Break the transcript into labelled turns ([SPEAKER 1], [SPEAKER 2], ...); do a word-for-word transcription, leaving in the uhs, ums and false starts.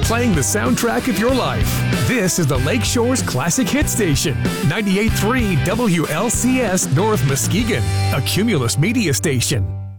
[SPEAKER 1] playing the soundtrack of your life. This is the Lakeshore's Classic Hit Station, ninety-eight point three W L C S North Muskegon, a Cumulus Media station.